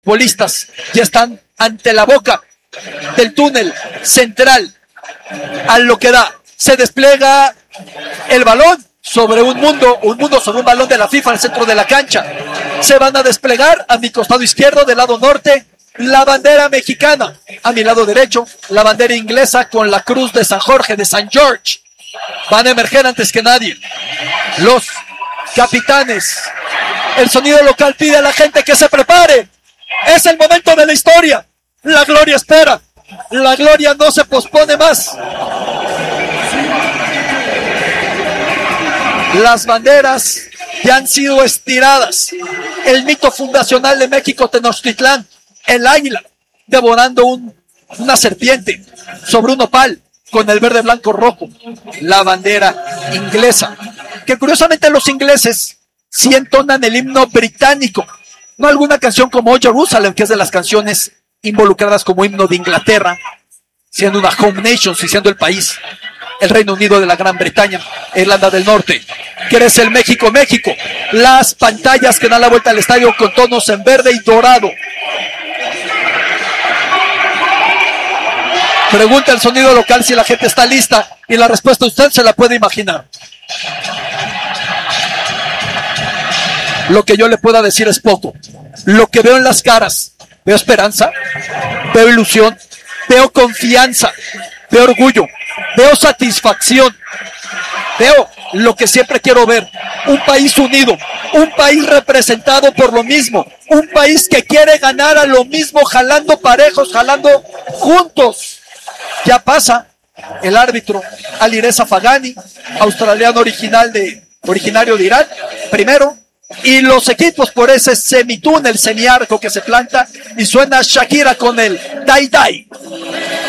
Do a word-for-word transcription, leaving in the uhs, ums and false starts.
futbolistas ya están ante la boca del túnel central. A lo que da, se despliega el balón sobre un mundo, un mundo sobre un balón de la FIFA en el centro de la cancha. Se van a desplegar a mi costado izquierdo, del lado norte, la bandera mexicana. A mi lado derecho, la bandera inglesa con la cruz de San Jorge, de San George. Van a emerger antes que nadie los capitanes. El sonido local pide a la gente que se prepare. Es el momento de la historia. La gloria espera. La gloria no se pospone más. Las banderas ya han sido estiradas. El mito fundacional de México, Tenochtitlán, el águila devorando un, una serpiente sobre un opal con el verde, blanco, rojo. La bandera inglesa, que curiosamente los ingleses sí entonan el himno británico, no alguna canción como Oh Jerusalem, que es de las canciones involucradas como himno de Inglaterra, siendo una home nation, y siendo el país, el Reino Unido de la Gran Bretaña, Irlanda del Norte. Crece el México, México. Las pantallas que dan la vuelta al estadio con tonos en verde y dorado. Pregunta el sonido local si la gente está lista, y la respuesta usted se la puede imaginar. Lo que yo le pueda decir es poco. Lo que veo en las caras, veo esperanza, veo ilusión, veo confianza, veo orgullo, veo satisfacción, veo lo que siempre quiero ver: un país unido, un país representado por lo mismo, un país que quiere ganar a lo mismo, jalando parejos, jalando juntos. Ya pasa el árbitro Alireza Fagani, australiano original de, originario de Irán, primero, y los equipos por ese semitúnel, semiarco que se planta, y suena Shakira con el Dai Dai.